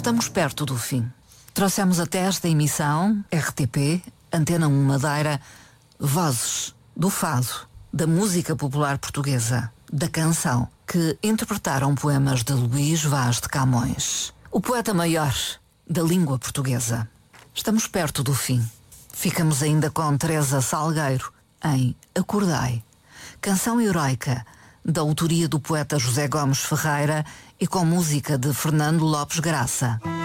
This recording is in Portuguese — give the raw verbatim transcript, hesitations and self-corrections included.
Estamos perto do fim. Trouxemos até esta emissão, R T P, Antena um Madeira, vozes do fado, da música popular portuguesa, da canção, que interpretaram poemas de Luís Vaz de Camões, o poeta maior da língua portuguesa. Estamos perto do fim. Ficamos ainda com Teresa Salgueiro em Acordai, canção heroica da autoria do poeta José Gomes Ferreira e com música de Fernando Lopes Graça.